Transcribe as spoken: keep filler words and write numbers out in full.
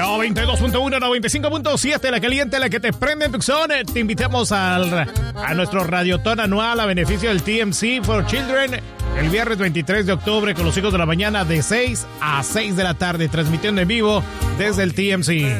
noventa y dos punto uno, noventa y cinco punto siete, la caliente, la que te prende en Tucson. Te invitamos al, a nuestro radiotón anual a beneficio del T M C for Children el viernes veintitrés de octubre con los hijos de la mañana de seis a seis de la tarde, transmitiendo en vivo desde el T M C.